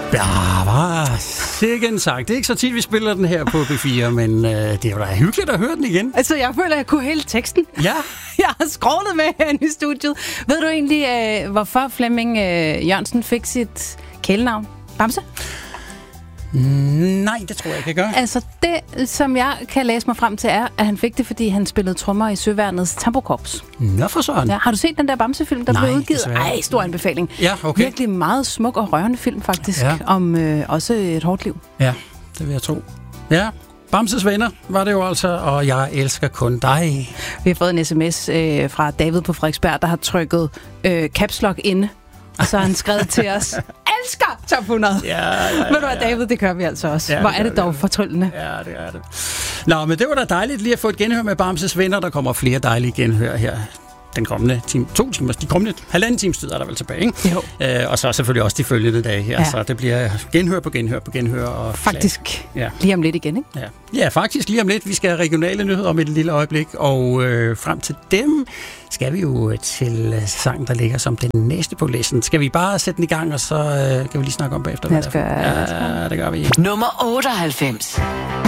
Ja, sikke en sang. Det er ikke så tit, vi spiller den her på B4, men det er jo da hyggeligt at høre den igen. Altså, jeg føler, at jeg kunne hele teksten. Ja. Jeg har skrålet med herinde i studiet. Ved du egentlig, hvorfor Flemming Jørgensen fik sit kælenavn? Bamse? Nej, det tror jeg ikke, jeg gør. Altså, det, som jeg kan læse mig frem til, er, at han fik det, fordi han spillede trommer i Søværnets Tambokorps. Nå for sådan. Ja, har du set den der Bamse-film, der blev udgivet? Desværre. Stor anbefaling. Ja, okay. Virkelig meget smuk og rørende film, faktisk, om også et hårdt liv. Ja, det vil jeg tro. Ja, Bamses venner var det jo altså, og jeg elsker kun dig. Vi har fået en sms fra David på Frederiksberg, der har trykket caps lock inde, og så har han skrevet til os, elsker Top 100. Ja. Ved du hvad, David, det gør vi altså også. Ja, hvor er det dog fortryllende. Ja, det er det. Nå, men det var da dejligt lige at få et genhør med Bamses venner. Der kommer flere dejlige genhør her den kommende time, 2 timer, de kommende halvanden times tid er der vel tilbage, ikke? Jo. Og så selvfølgelig også de følgende dage her, så det bliver genhør på genhør på genhør. Og faktisk lige om lidt igen, ikke? Ja, faktisk lige om lidt. Vi skal have regionale nyheder om et lille øjeblik, og frem til dem skal vi jo til sangen, der ligger som den næste på listen. Skal vi bare sætte den i gang, og så kan vi lige snakke om bagefter? Ja, det gør vi. Nummer 98.